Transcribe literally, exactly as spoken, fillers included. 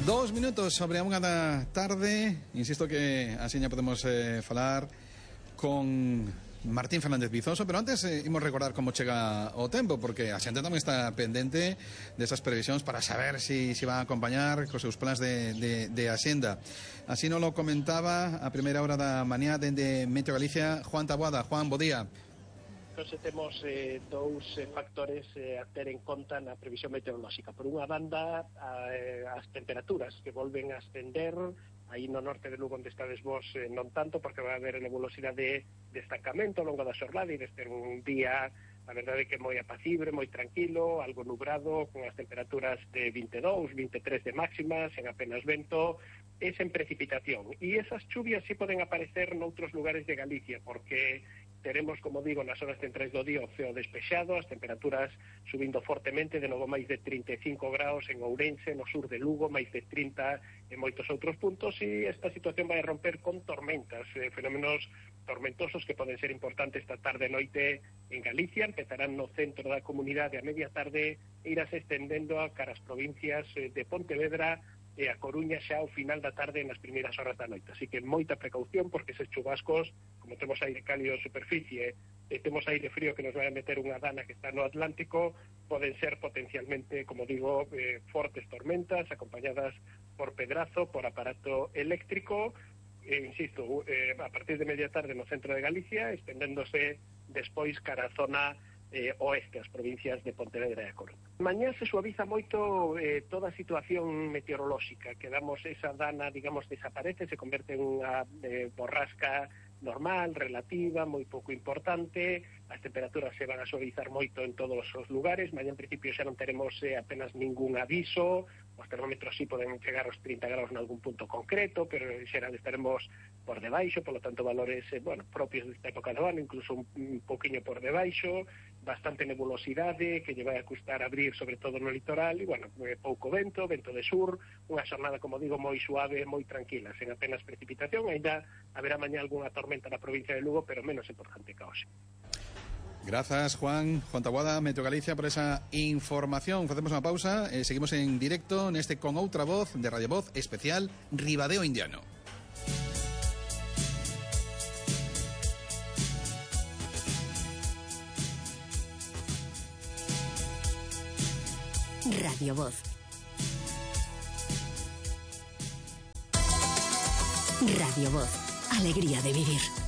Dos minutos sobre a unha da tarde. Insisto que así ya podemos eh, falar con Martín Fernández Vizoso, pero antes eh, imos recordar como chega o tempo, porque a xente tamén está pendente desas previsións para saber si, si van a acompañar cos seus plans de, de, de axenda. Así nos lo comentaba a primeira hora da mañá dende Meteo Galicia Juan Taboada. Juan, bo día. Entonces temos eh, dous eh, factores eh, a ter en conta na previsión meteorolóxica. Por unha banda, a, eh, as temperaturas que volven a ascender, aí no norte de Lugo onde estades vos eh, non tanto, porque vai haber nebulosidade de estancamento ao longo da xornada e deste un día, a verdade que moi apacible, moi tranquilo, algo nubrado, con as temperaturas de vinte e dous, vinte e tres de máxima, sen apenas vento, e sen precipitación. E esas chuvias sí poden aparecer noutros lugares de Galicia, porque teremos, como digo, nas horas centrais do día o ceo despexado, as temperaturas subindo fortemente, de novo máis de trinta e cinco graus en Ourense, no sur de Lugo, máis de trinta en moitos outros puntos, e esta situación vai a romper con tormentas, eh, fenómenos tormentosos que poden ser importantes esta tarde e noite en Galicia, empezarán no centro da comunidade a media tarde e irás estendendo a caras provincias eh, de Pontevedra e a Coruña xa ao final da tarde nas primeiras horas da noite. Así que moita precaución, porque eses chubascos, como temos aire cálido en superficie e temos aire frío que nos vai a meter unha dana que está no Atlántico, poden ser potencialmente, como digo, eh, fortes tormentas acompañadas por pedrazo, por aparato eléctrico, e, insisto, eh, a partir de media tarde no centro de Galicia, estendéndose despois cara a zona Eh, oeste, as provincias de Pontevedra e a Coruña. Mañá se suaviza moito eh, toda a situación meteorolóxica, quedamos esa dana, digamos, desaparece, se converte en unha eh, borrasca normal, relativa, moi pouco importante, as temperaturas se van a suavizar moito en todos os lugares, mañá en principio xa non teremos eh, apenas ningún aviso, os termómetros sí poden chegar aos trinta graus en algún punto concreto, pero en xeral estaremos por debaixo, polo tanto valores eh, bueno, propios desta época do ano, incluso un, un poquinho por debaixo, bastante nebulosidade que lle vai a custar abrir sobre todo no litoral, e bueno, eh, pouco vento, vento de sur, unha xornada, como digo, moi suave, moi tranquila, sen apenas precipitación. Ainda haberá mañá algunha tormenta na provincia de Lugo, pero menos importante que hoxe. Gracias, Juan. Juan Taboada, Meteo Galicia, por esa información. Facemos unha pausa e seguimos en directo neste Con Outra Voz de Radio Voz especial Ribadeo Indiano. Radio Voz. Radio Voz. Alegría de vivir.